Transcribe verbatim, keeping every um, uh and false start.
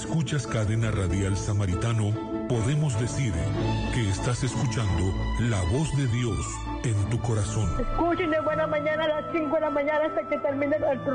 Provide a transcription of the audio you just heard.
escuchas Cadena Radial Samaritano, podemos decir que estás escuchando la voz de Dios en tu corazón. Escuchen de buena mañana a las cinco de la mañana hasta que termine el